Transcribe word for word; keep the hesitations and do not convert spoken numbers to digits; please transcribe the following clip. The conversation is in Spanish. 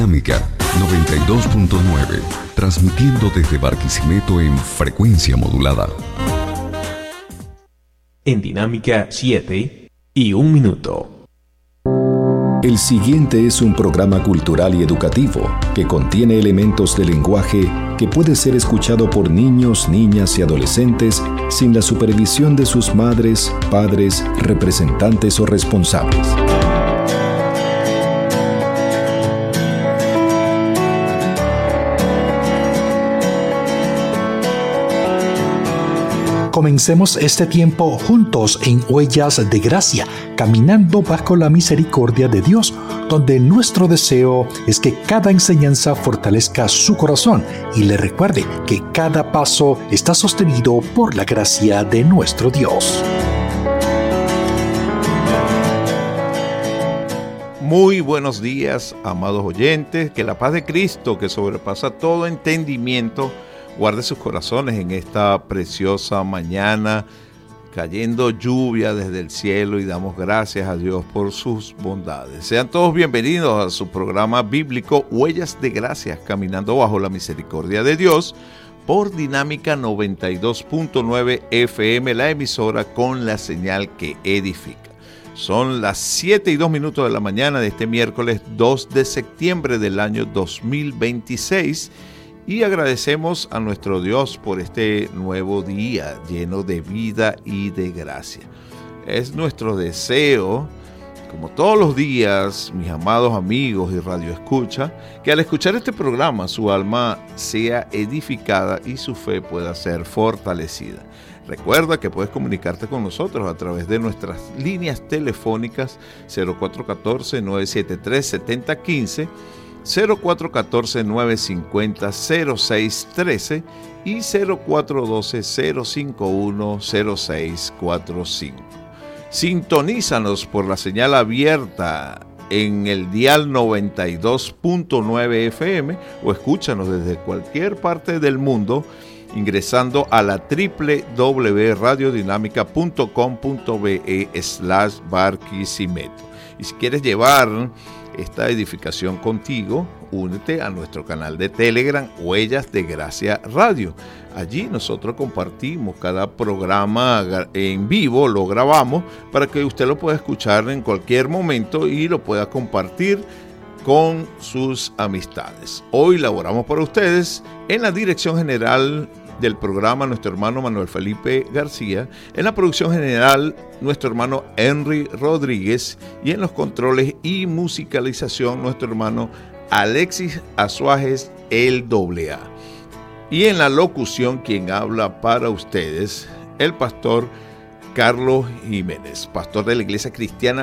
Dinámica noventa y dos punto nueve, transmitiendo desde Barquisimeto en frecuencia modulada. En Dinámica siete y un minuto. El siguiente es un programa cultural y educativo que contiene elementos de lenguaje que puede ser escuchado por niños, niñas y adolescentes sin la supervisión de sus madres, padres, representantes o responsables. Comencemos este tiempo juntos en Huellas de Gracia, caminando bajo la misericordia de Dios, donde nuestro deseo es que cada enseñanza fortalezca su corazón y le recuerde que cada paso está sostenido por la gracia de nuestro Dios. Muy buenos días, amados oyentes, que la paz de Cristo, que sobrepasa todo entendimiento, guarde sus corazones en esta preciosa mañana, cayendo lluvia desde el cielo, y damos gracias a Dios por sus bondades. Sean todos bienvenidos a su programa bíblico Huellas de Gracia, caminando bajo la misericordia de Dios, por Dinámica noventa y dos punto nueve F M, la emisora con la señal que edifica. Son las siete y dos minutos de la mañana de este miércoles dos de septiembre del año dos mil veintiséis, y agradecemos a nuestro Dios por este nuevo día lleno de vida y de gracia. Es nuestro deseo, como todos los días, mis amados amigos y Radio Escucha, que al escuchar este programa su alma sea edificada y su fe pueda ser fortalecida. Recuerda que puedes comunicarte con nosotros a través de nuestras líneas telefónicas cero cuatro uno cuatro, nueve siete tres, siete cero uno cinco, cero cuatro uno cuatro, nueve cinco cero, cero seis uno tres y cero cuatro uno dos, cero cinco uno, cero seis cuatro cinco. Sintonízanos por la señal abierta en el dial noventa y dos punto nueve F M o escúchanos desde cualquier parte del mundo ingresando a la doble u doble u doble u punto radiodinámica punto com punto be slash Barquisimeto. Y si quieres llevar esta edificación contigo, únete a nuestro canal de Telegram, Huellas de Gracia Radio. Allí nosotros compartimos cada programa en vivo, lo grabamos para que usted lo pueda escuchar en cualquier momento y lo pueda compartir con sus amistades. Hoy laboramos para ustedes en la dirección general del programa nuestro hermano Manuel Felipe García, en la producción general nuestro hermano Henry Rodríguez, y en los controles y musicalización nuestro hermano Alexis Azuajes el doble A. Y en la locución quien habla para ustedes, el pastor Carlos Jiménez, pastor de la Iglesia Cristiana